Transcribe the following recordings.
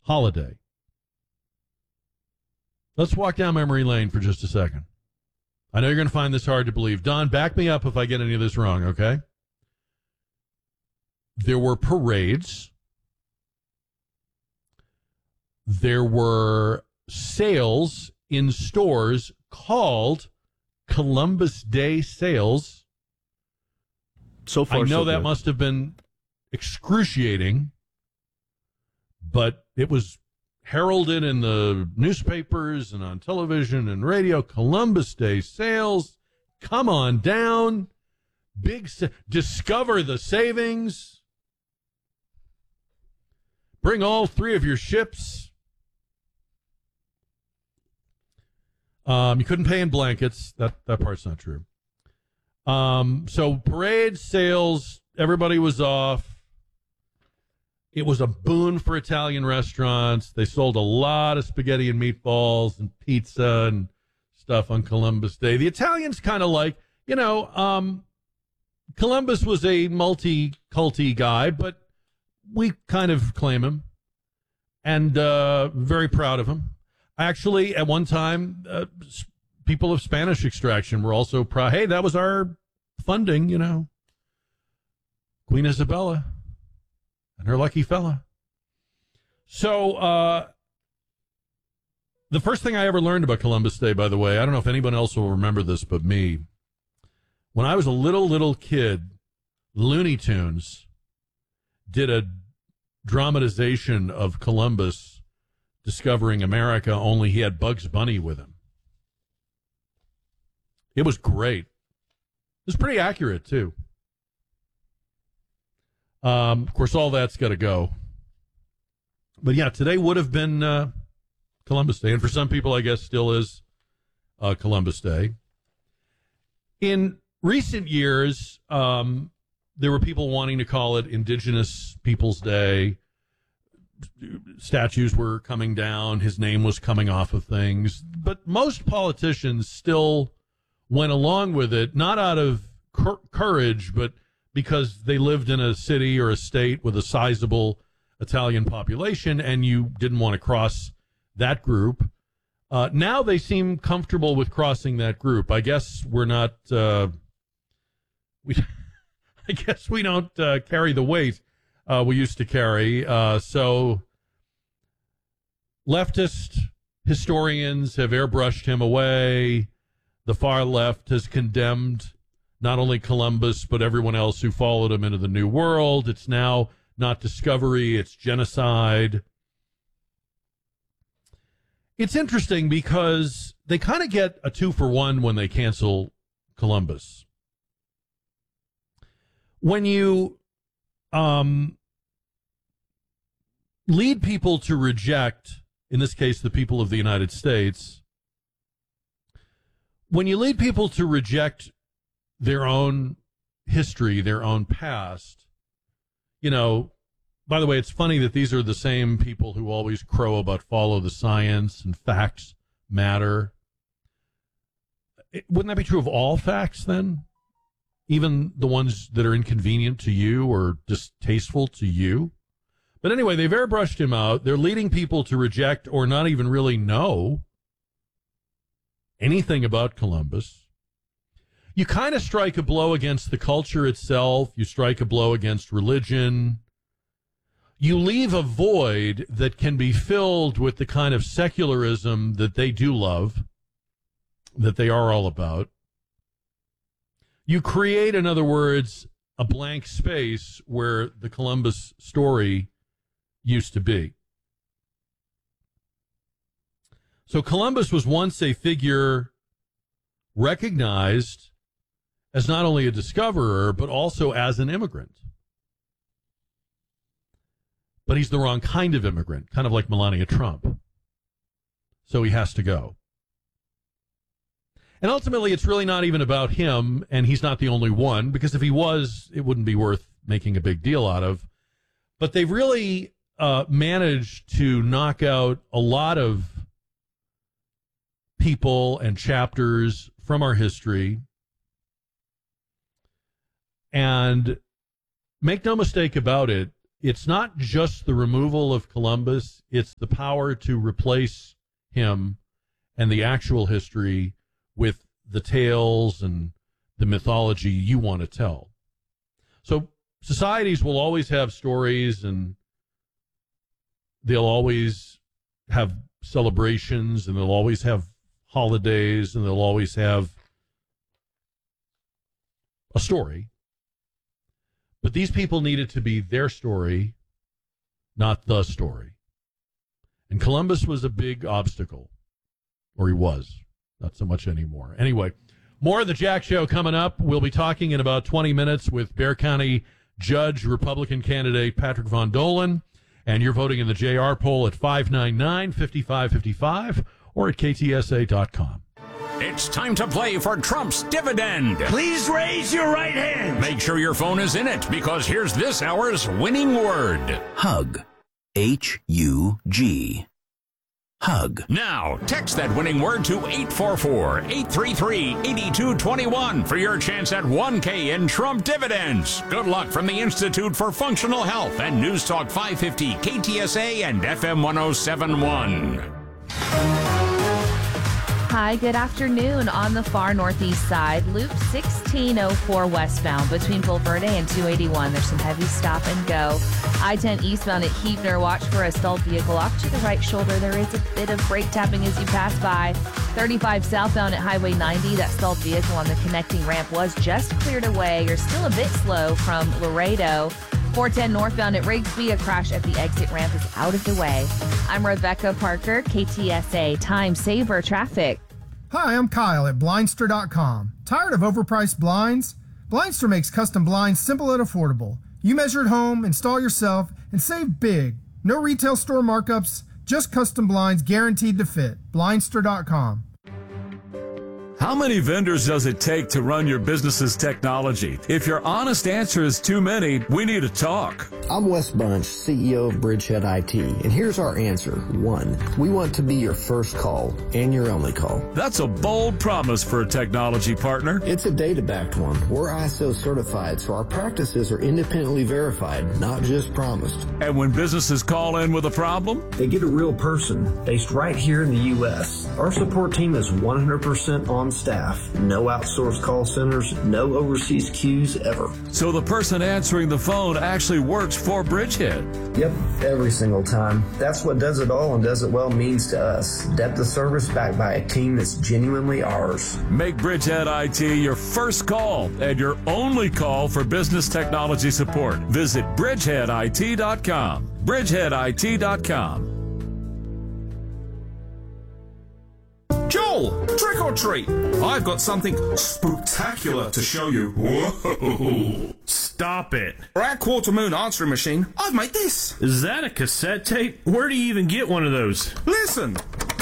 holiday. Let's walk down memory lane for just a second. I know you're going to find this hard to believe. Don, back me up if I get any of this wrong, okay? There were parades. There were sales in stores called Columbus Day sales. So far, I know so that good. must have been excruciating, but it was heralded in the newspapers and on television and radio. Columbus Day sales. Come on down. Discover the savings. Bring all 3 of your ships. You couldn't pay in blankets. That part's not true. So parade sales, everybody was off. It was a boon for Italian restaurants. They sold a lot of spaghetti and meatballs and pizza and stuff on Columbus Day. The Italians kind of like, Columbus was a multi-culty guy, but we kind of claim him and very proud of him. Actually, at one time, people of Spanish extraction were also proud. Hey, that was our funding, Queen Isabella and her lucky fella. So the first thing I ever learned about Columbus Day, by the way, I don't know if anyone else will remember this but me. When I was a little kid, Looney Tunes did a dramatization of Columbus discovering America, only he had Bugs Bunny with him. It was great. It was pretty accurate, too. Of course, all that's got to go. But, yeah, today would have been Columbus Day, and for some people, I guess, still is Columbus Day. In recent years, there were people wanting to call it Indigenous Peoples Day. Statues were coming down. His name was coming off of things. But most politicians still went along with it, not out of courage, but because they lived in a city or a state with a sizable Italian population and you didn't want to cross that group. Now they seem comfortable with crossing that group. I guess we're not... I guess we don't carry the weight we used to carry. So leftist historians have airbrushed him away. The far left has condemned not only Columbus, but everyone else who followed him into the New World. It's now not discovery, it's genocide. It's interesting because they kind of get a 2-for-1 when they cancel Columbus. When you lead people to reject, in this case, the people of the United States, when you lead people to reject their own history, their own past, by the way, it's funny that these are the same people who always crow about follow the science and facts matter. Wouldn't that be true of all facts then? Even the ones that are inconvenient to you or distasteful to you? But anyway, they've airbrushed him out. They're leading people to reject or not even really know anything about Columbus. You kind of strike a blow against the culture itself. You strike a blow against religion. You leave a void that can be filled with the kind of secularism that they do love, that they are all about. You create, in other words, a blank space where the Columbus story used to be. So Columbus was once a figure recognized as not only a discoverer, but also as an immigrant. But he's the wrong kind of immigrant, kind of like Melania Trump. So he has to go. And ultimately, it's really not even about him, and he's not the only one, because if he was, it wouldn't be worth making a big deal out of. But they've really managed to knock out a lot of people and chapters from our history. And make no mistake about it, it's not just the removal of Columbus, it's the power to replace him and the actual history with the tales and the mythology you want to tell. So societies will always have stories, and they'll always have celebrations, and they'll always have holidays, and they'll always have a story. But these people needed to be their story, not the story. And Columbus was a big obstacle, or he was, not so much anymore. Anyway, more of the Jack Show coming up. We'll be talking in about 20 minutes with Bexar County Judge, Republican candidate Patrick Von Dolan. And you're voting in the JR poll at 599-5555 or at ktsa.com. It's time to play for Trump's dividend. Please raise your right hand. Make sure your phone is in it, because here's this hour's winning word. Hug. H-U-G. Hug. Now, text that winning word to 844-833-8221 for your chance at $1K in Trump dividends. Good luck from the Institute for Functional Health and News Talk 550, KTSA, and FM 1071. Hi, good afternoon. On the far northeast side, Loop 1604 westbound between Bulverde and 281. There's some heavy stop and go. I-10 eastbound at Huebner. Watch for a stalled vehicle off to the right shoulder. There is a bit of brake tapping as you pass by. 35 southbound at Highway 90. That stalled vehicle on the connecting ramp was just cleared away. You're still a bit slow from Laredo. 410 northbound at Rigsby, a crash at the exit ramp is out of the way. I'm Rebecca Parker, KTSA Time Saver Traffic. Hi, I'm Kyle at Blindster.com. Tired of overpriced blinds? Blindster makes custom blinds simple and affordable. You measure at home, install yourself, and save big. No retail store markups, just custom blinds guaranteed to fit. Blindster.com. How many vendors does it take to run your business's technology? If your honest answer is too many, we need to talk. I'm Wes Bunch, CEO of Bridgehead IT, and here's our answer. 1, we want to be your first call and your only call. That's a bold promise for a technology partner. It's a data-backed one. We're ISO certified, so our practices are independently verified, not just promised. And when businesses call in with a problem, they get a real person based right here in the U.S. Our support team is 100% on staff. No outsourced call centers, no overseas queues ever. So the person answering the phone actually works for Bridgehead. Yep, every single time. That's what does it all and does it well means to us. Depth of service backed by a team that's genuinely ours. Make Bridgehead IT your first call and your only call for business technology support. Visit bridgeheadit.com. bridgeheadit.com. Joel, trick or treat. I've got something spooktacular to show you. Whoa. Stop it. For our quarter moon answering machine, I've made this. Is that a cassette tape? Where do you even get one of those? Listen.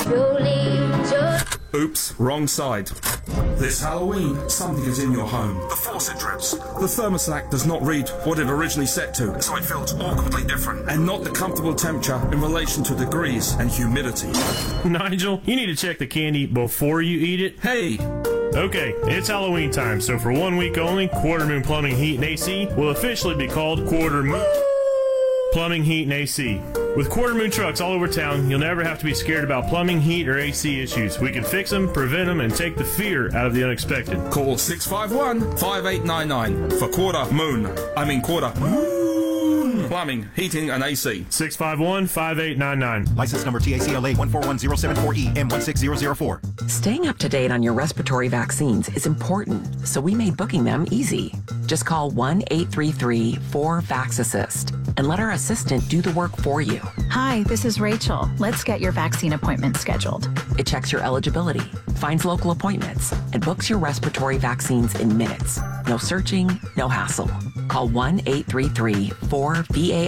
Oops, wrong side. This Halloween, something is in your home. The faucet drips. The thermostat does not read what it originally set to, so it feels awkwardly different, and not the comfortable temperature in relation to degrees and humidity. Nigel, you need to check the candy before you eat it. Hey! Okay, it's Halloween time, so for 1 week only, Quarter Moon Plumbing, Heat, and AC will officially be called Quarter Moon Plumbing, Heat, and AC. With Quarter Moon trucks all over town, you'll never have to be scared about plumbing, heat, or AC issues. We can fix them, prevent them, and take the fear out of the unexpected. Call 651-5899 for Quarter Moon Plumbing, Heating, and AC. 651-5899. License number TACLA 141074E M16004. Staying up to date on your respiratory vaccines is important, so we made booking them easy. Just call 1-833-4-VAX-ASSIST and let our assistant do the work for you. Hi, this is Rachel. Let's get your vaccine appointment scheduled. It checks your eligibility, finds local appointments, and books your respiratory vaccines in minutes. No searching, no hassle. Call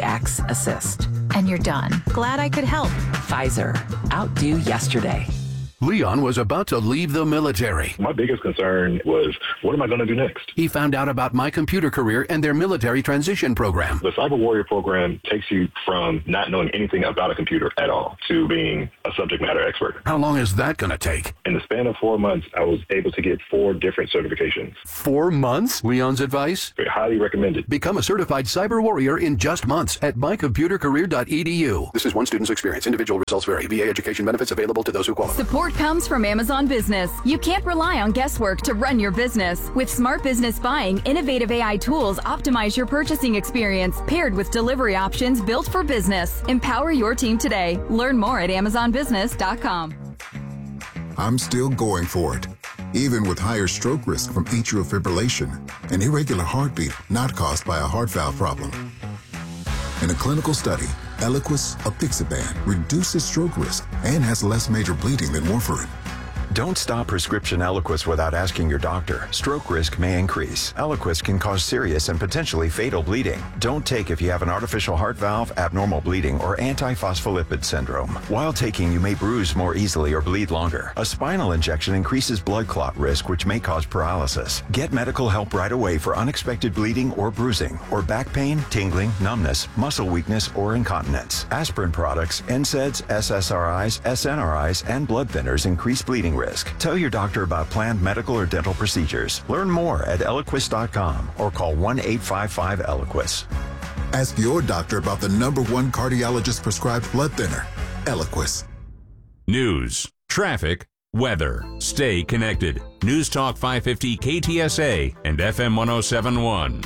1-833-4-VAX-ASSIST. And you're done. Glad I could help. Pfizer. Outdo yesterday. Leon was about to leave the military. My biggest concern was, what am I going to do next? He found out about My Computer Career and their military transition program. The Cyber Warrior program takes you from not knowing anything about a computer at all to being a subject matter expert. How long is that going to take? In the span of 4 months, I was able to get 4 different certifications. 4 months? Leon's advice? Highly recommended. Become a certified cyber warrior in just months at mycomputercareer.edu. This is one student's experience. Individual results vary. VA education benefits available to those who qualify. Support comes from Amazon Business. You can't rely on guesswork to run your business. With Smart Business Buying, innovative AI tools optimize your purchasing experience, paired with delivery options built for business. Empower your team today. Learn more at amazonbusiness.com. I'm still going for it, even with higher stroke risk from atrial fibrillation, an irregular heartbeat not caused by a heart valve problem. In a clinical study, Eliquis apixaban reduces stroke risk and has less major bleeding than warfarin. Don't stop prescription Eliquis without asking your doctor. Stroke risk may increase. Eliquis can cause serious and potentially fatal bleeding. Don't take if you have an artificial heart valve, abnormal bleeding, or antiphospholipid syndrome. While taking, you may bruise more easily or bleed longer. A spinal injection increases blood clot risk, which may cause paralysis. Get medical help right away for unexpected bleeding or bruising, or back pain, tingling, numbness, muscle weakness, or incontinence. Aspirin products, NSAIDs, SSRIs, SNRIs, and blood thinners increase bleeding risk. Tell your doctor about planned medical or dental procedures. Learn more at Eliquis.com or call 1-855-ELIQUIS. Ask your doctor about the #1 cardiologist prescribed blood thinner, Eliquis. News, traffic, weather. Stay connected. News Talk 550 KTSA and FM 1071.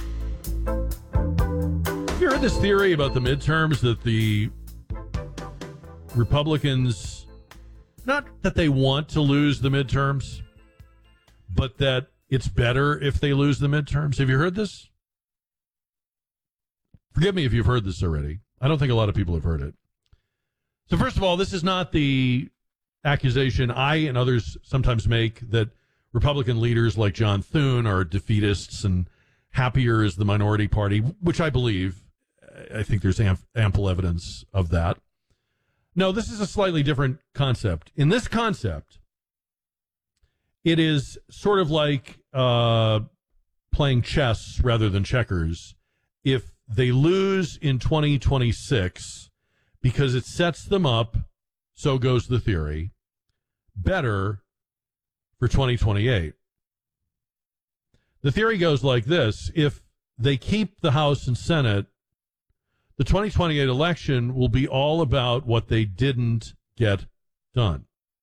You heard this theory about the midterms that the Republicans, not that they want to lose the midterms, but that it's better if they lose the midterms. Have you heard this? Forgive me if you've heard this already. I don't think a lot of people have heard it. So first of all, this is not the accusation I and others sometimes make that Republican leaders like John Thune are defeatists and happier as the minority party, which I believe. I think there's ample evidence of that. No, this is a slightly different concept. In this concept, it is sort of like playing chess rather than checkers. If they lose in 2026, because it sets them up, so goes the theory, better for 2028. The theory goes like this. If they keep the House and Senate, the 2028 election will be all about what they didn't get done.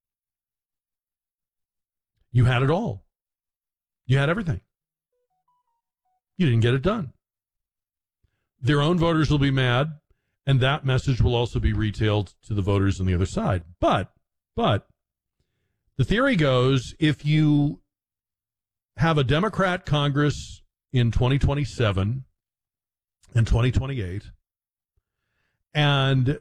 You had it all. You had everything. You didn't get it done. Their own voters will be mad, and that message will also be retailed to the voters on the other side. But the theory goes, if you have a Democrat Congress in 2027 and 2028, and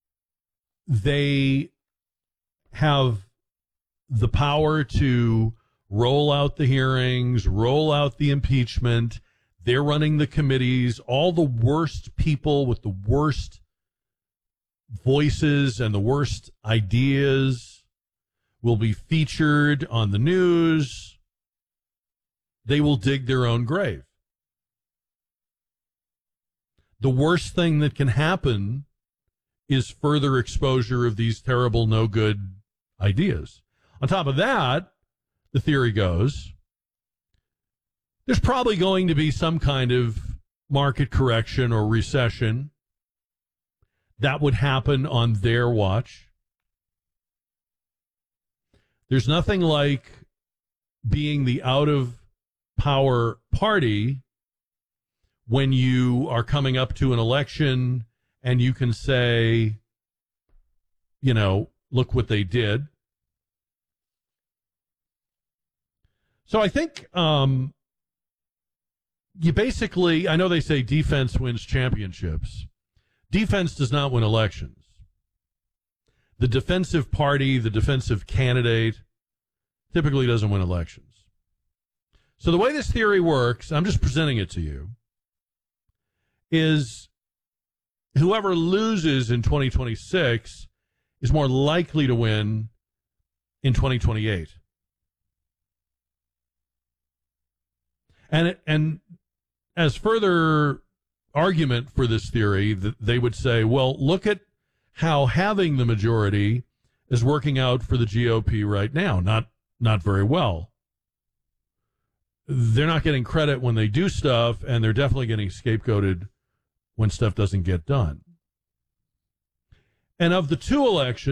they have the power to roll out the hearings, roll out the impeachment. They're running the committees. All the worst people with the worst voices and the worst ideas will be featured on the news. They will dig their own grave. The worst thing that can happen is further exposure of these terrible, no good ideas. On top of that, the theory goes, there's probably going to be some kind of market correction or recession that would happen on their watch. There's nothing like being the out of power party when you are coming up to an election and you can say, you know, look what they did. So I think you basically, I know they say defense wins championships. Defense does not win elections. The defensive party, the defensive candidate, typically doesn't win elections. So the way this theory works, I'm just presenting it to you, is whoever loses in 2026 is more likely to win in 2028. And as further argument for this theory, they would say, well, look at how having the majority is working out for the GOP right now. Not very well. They're not getting credit when they do stuff, and they're definitely getting scapegoated when stuff doesn't get done. And of the two elections,